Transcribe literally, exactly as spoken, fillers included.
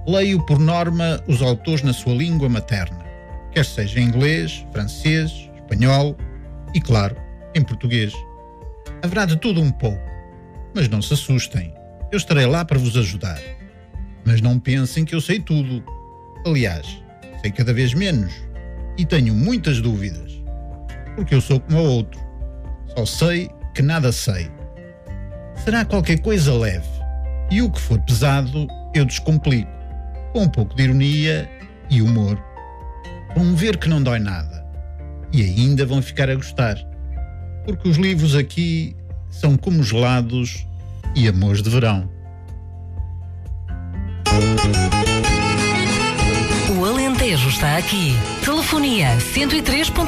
Leio, por norma, os autores na sua língua materna, quer seja em inglês, francês, espanhol e, claro, em português. Haverá de tudo um pouco, mas não se assustem, eu estarei lá para vos ajudar. Mas não pensem que eu sei tudo. Aliás, sei cada vez menos e tenho muitas dúvidas, porque eu sou como o outro, só sei que nada sei. Será qualquer coisa leve, e o que for pesado eu descomplico, com um pouco de ironia e humor. Vão ver que não dói nada, e ainda vão ficar a gostar, porque os livros aqui são como gelados e amores de verão. O Alentejo está aqui. Telefonia cento e três ponto